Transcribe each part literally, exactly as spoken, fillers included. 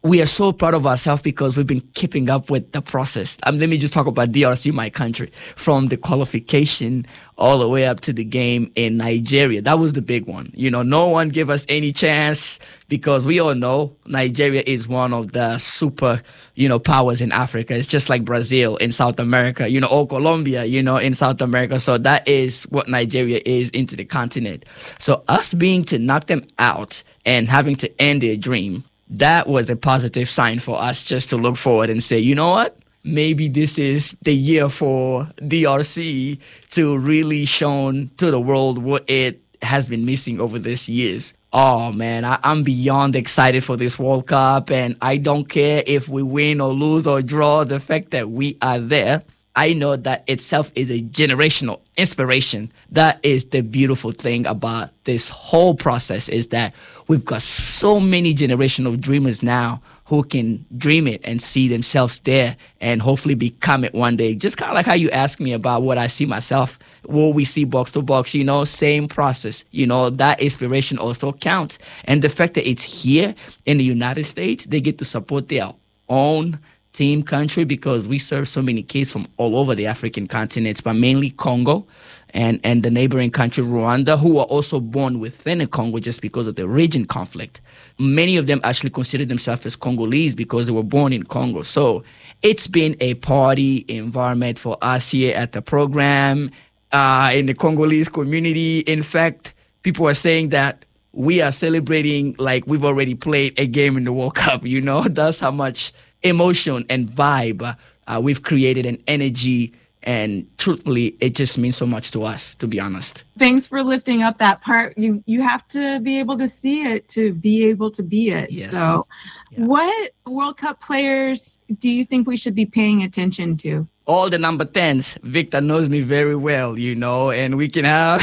we are so proud of ourselves because we've been keeping up with the process. Um, let me just talk about D R C, my country, from the qualification all the way up to the game in Nigeria. That was the big one. You know, no one gave us any chance because we all know Nigeria is one of the super, you know, powers in Africa. It's just like Brazil in South America, you know, or Colombia, you know, in South America. So that is what Nigeria is into the continent. So us being to knock them out and having to end their dream, that was a positive sign for us just to look forward and say, you know what? Maybe this is the year for D R C to really show to the world what it has been missing over these years. Oh, man, I, I'm beyond excited for this World Cup, and I don't care if we win or lose or draw. The fact that we are there, I know that itself is a generational inspiration. That is the beautiful thing about this whole process, is that we've got so many generational dreamers now who can dream it and see themselves there and hopefully become it one day. Just kind of like how you asked me about what I see myself. Will we see box to box? You know, same process. You know, that inspiration also counts. And the fact that it's here in the United States, they get to support their own team country, because we serve so many kids from all over the African continent, but mainly Congo and, and the neighboring country, Rwanda, who are also born within the Congo just because of the region conflict. Many of them actually consider themselves as Congolese because they were born in Congo. So it's been a party environment for us here at the program, uh, in the Congolese community. In fact, people are saying that we are celebrating like we've already played a game in the World Cup, you know? That's how much emotion and vibe uh, we've created, an energy, and truthfully, it just means so much to us, to be honest. Thanks for lifting up that part. You you have to be able to see it to be able to be it. Yes. So Yeah. what World Cup players do you think we should be paying attention to? All the number tens. Victor knows me very well, you know, and we can have...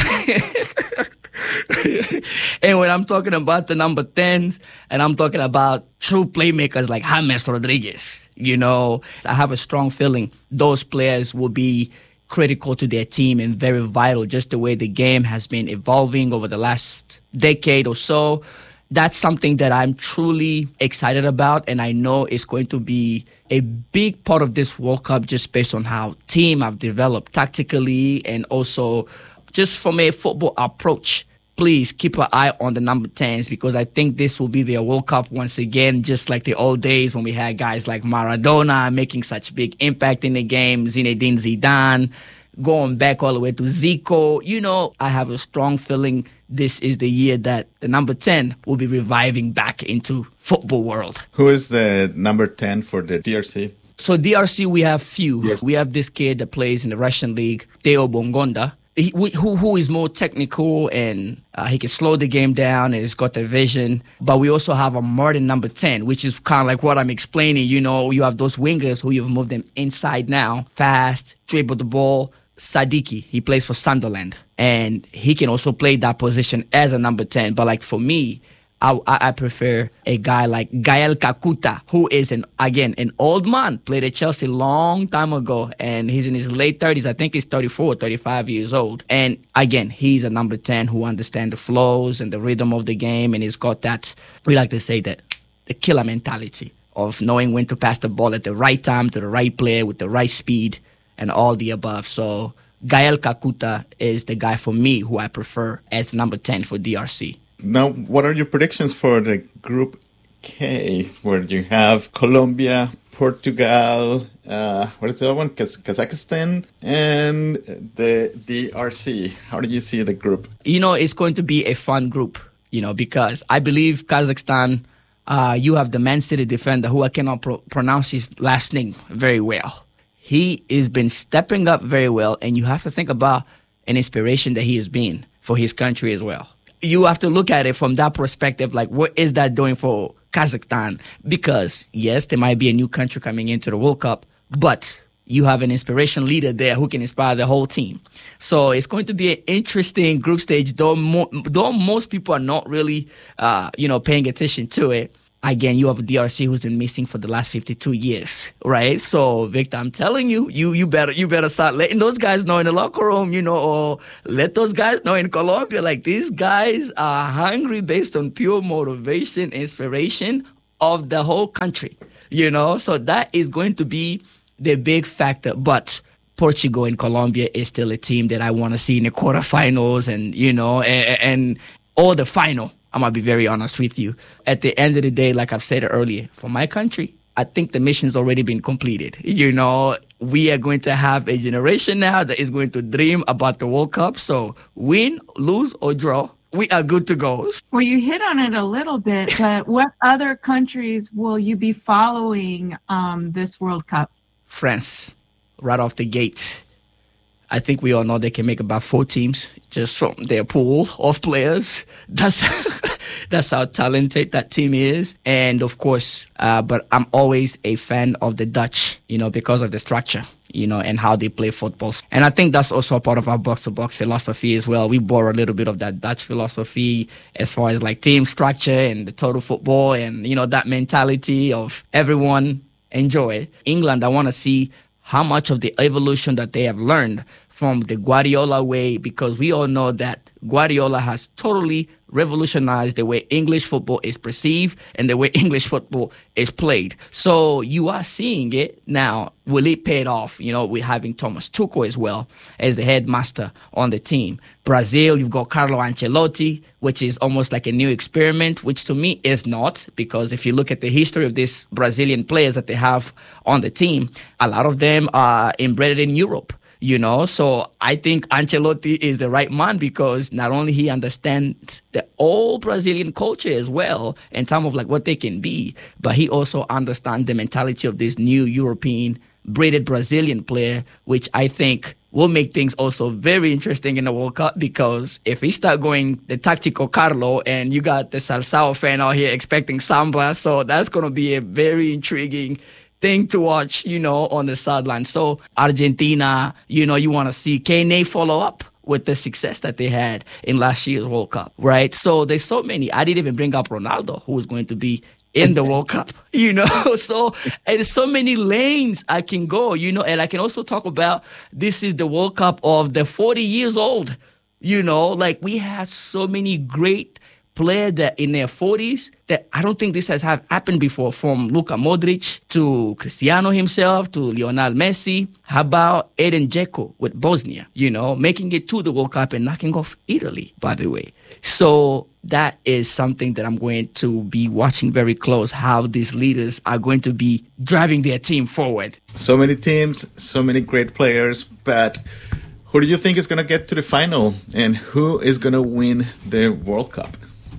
And when I'm talking about the number tens, and I'm talking about true playmakers like James Rodriguez, you know, I have a strong feeling those players will be critical to their team and very vital, just the way the game has been evolving over the last decade or so. That's something that I'm truly excited about, and I know it's going to be a big part of this World Cup just based on how team have developed tactically and also just from a football approach. Please keep an eye on the number tens, because I think this will be their World Cup once again, just like the old days when we had guys like Maradona making such big impact in the game, Zinedine Zidane, going back all the way to Zico. You know, I have a strong feeling this is the year that the number ten will be reviving back into football world. Who is the number ten for the D R C? So D R C, we have few. Yes. We have this kid that plays in the Russian league, Theo Bongonda. He, who who is more technical, and uh, he can slow the game down, and he's got the vision. But we also have a modern number ten, which is kind of like what I'm explaining. You know, you have those wingers who you've moved them inside now, fast, dribble the ball. Sadiki, he plays for Sunderland, and he can also play that position as a number ten. But like for me, I, I prefer a guy like Gael Kakuta, who is, an again, an old man, played at Chelsea long time ago, and he's in his late thirties. I think he's thirty-four, thirty-five years old. And again, he's a number ten who understands the flows and the rhythm of the game, and he's got that, we like to say that, the killer mentality of knowing when to pass the ball at the right time to the right player with the right speed and all the above. So Gael Kakuta is the guy for me who I prefer as number ten for D R C. Now, what are your predictions for the Group K, where you have Colombia, Portugal, uh, what is the other one? Kaz- Kazakhstan, and the D R C? How do you see the group? You know, it's going to be a fun group, you know, because I believe Kazakhstan, uh, you have the Man City defender who I cannot pro- pronounce his last name very well. He has been stepping up very well, and you have to think about an inspiration that he has been for his country as well. You have to look at it from that perspective, like what is that doing for Kazakhstan? Because, yes, there might be a new country coming into the World Cup, but you have an inspiration leader there who can inspire the whole team. So it's going to be an interesting group stage, though, mo- though most people are not really, uh, you know, paying attention to it. Again, you have a D R C who's been missing for the last fifty-two years, right? So, Victor, I'm telling you, you you better you better start letting those guys know in the locker room, you know, or let those guys know in Colombia, like these guys are hungry based on pure motivation, inspiration, of the whole country, you know? So that is going to be the big factor. But Portugal and Colombia is still a team that I want to see in the quarterfinals and, you know, and, and or the final. I'm going to be very honest with you. At the end of the day, like I've said earlier, for my country, I think the mission's already been completed. You know, we are going to have a generation now that is going to dream about the World Cup. So win, lose, or draw, we are good to go. Well, you hit on it a little bit, but what other countries will you be following um, this World Cup? France, right off the gate. I think we all know they can make about four teams just from their pool of players. That's that's how talented that team is. And of course, uh, but I'm always a fan of the Dutch, you know, because of the structure, you know, and how they play football. And I think that's also a part of our box-to-box philosophy as well. We borrow a little bit of that Dutch philosophy as far as like team structure and the total football and, you know, that mentality of everyone enjoy. England, I want to see how much of the evolution that they have learned from the Guardiola way, because we all know that Guardiola has totally revolutionized the way English football is perceived and the way English football is played. So you are seeing it now. Will it pay off? You know, we're having Thomas Tuchel as well as the headmaster on the team. Brazil, you've got Carlo Ancelotti, which is almost like a new experiment, which to me is not, because if you look at the history of these Brazilian players that they have on the team, a lot of them are inbred in Europe. You know, so I think Ancelotti is the right man because not only he understands the old Brazilian culture as well in terms of like what they can be, but he also understands the mentality of this new European braided Brazilian player, which I think will make things also very interesting in the World Cup, because if he start going the tactical Carlo and you got the Salsao fan out here expecting Samba, so that's going to be a very intriguing thing to watch, you know, on the sideline. So Argentina, you know, you want to see, can they follow up with the success that they had in last year's World Cup, right? So there's so many. I didn't even bring up Ronaldo, who is going to be in the World Cup, you know? So there's so many lanes I can go, you know, and I can also talk about this is the World Cup of the forty years old, you know, like we have so many great players that in their forties that I don't think this has have happened before, from Luka Modric to Cristiano himself to Lionel Messi. How about Edin Dzeko with Bosnia, you know, making it to the World Cup and knocking off Italy, by the way. So that is something that I'm going to be watching very close, how these leaders are going to be driving their team forward. So many teams, so many great players, but who do you think is going to get to the final and who is going to win the World Cup?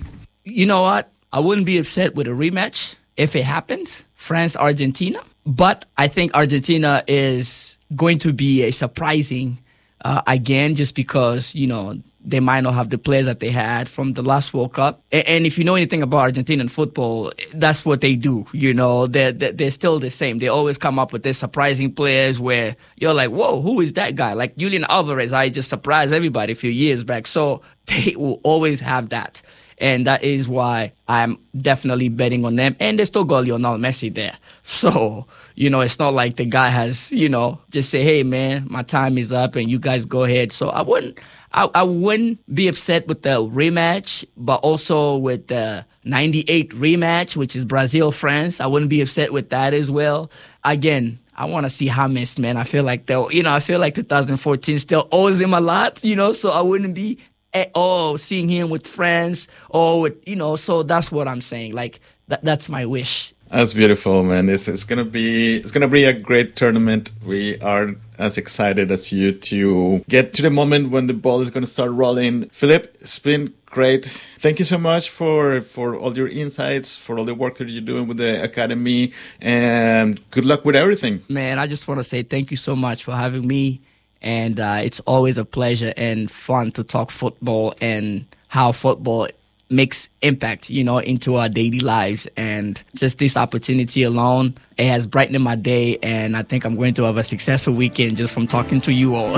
You know what? I wouldn't be upset with a rematch if it happens, France-Argentina. But I think Argentina is going to be a surprising, uh, again, just because, you know, they might not have the players that they had from the last World Cup. And, and if you know anything about Argentinian football, that's what they do. You know, they're, they're still the same. They always come up with these surprising players where you're like, whoa, who is that guy? Like Julian Alvarez, I just surprised everybody a few years back. So they will always have that. And that is why I'm definitely betting on them. And they still got Lionel Messi there. So, you know, it's not like the guy has, you know, just say, hey, man, my time is up and you guys go ahead. So I wouldn't I, I wouldn't be upset with the rematch, but also with the ninety-eight rematch, which is Brazil-France. I wouldn't be upset with that as well. Again, I want to see James, man. I feel like, they'll, you know, I feel like two thousand fourteen still owes him a lot, you know, so I wouldn't be at all seeing him with friends or with, you know, so that's what I'm saying. Like, that, that's my wish. That's beautiful, man. It's, it's gonna be it's gonna be a great tournament. We are as excited as you to get to the moment when the ball is gonna start rolling. Philip, it's been great. Thank you so much for for all your insights, for all the work that you're doing with the academy, and good luck with everything. Man, I just want to say thank you so much for having me, and uh, it's always a pleasure and fun to talk football and how football makes impact, you know, into our daily lives. And just this opportunity alone, it has brightened my day, and I think I'm going to have a successful weekend just from talking to you all.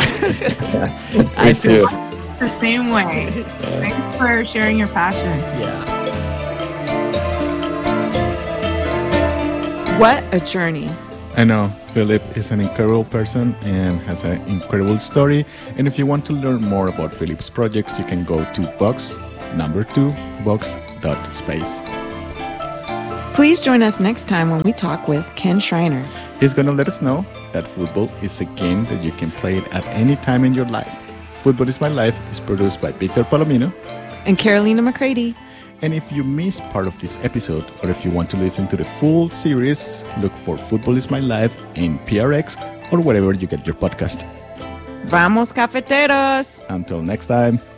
I feel the same way. Thanks for sharing your passion. Yeah. What a journey. I know Philip is an incredible person and has an incredible story. And if you want to learn more about Philip's projects, you can go to box number two box dot space. Please join us next time when we talk with Ken Schreiner. He's going to let us know that football is a game that you can play it at any time in your life. Football is My Life is produced by Victor Palomino and Carolina McCready. And if you missed part of this episode, or if you want to listen to the full series, look for Football is My Life in P R X or wherever you get your podcast. Vamos, cafeteros! Until next time.